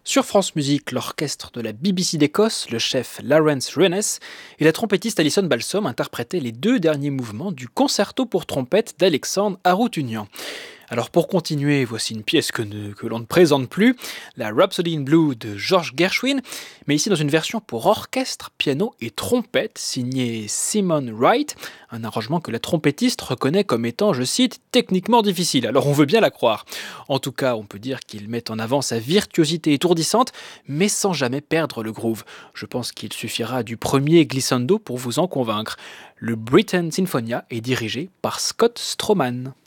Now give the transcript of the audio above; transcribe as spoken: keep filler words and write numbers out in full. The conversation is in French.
Sur France Musique, l'orchestre de la B B C d'Écosse, le chef Lawrence Rennes et la trompettiste Alison Balsom interprétaient les deux derniers mouvements du concerto pour trompette d'Alexandre Aroutunian. Alors pour continuer, voici une pièce que, ne- que l'on ne présente plus, la Rhapsody in Blue de George Gershwin, mais ici dans une version pour orchestre, piano et trompette signée Simon Wright, un arrangement que la trompettiste reconnaît comme étant, je cite, techniquement difficile. Alors on veut bien la croire. En tout cas, on peut dire qu'il met en avant sa virtuosité étourdissante, mais sans jamais perdre le groove. Je pense qu'il suffira du premier glissando pour vous en convaincre. Le Britain Sinfonia est dirigé par Scott Stroman.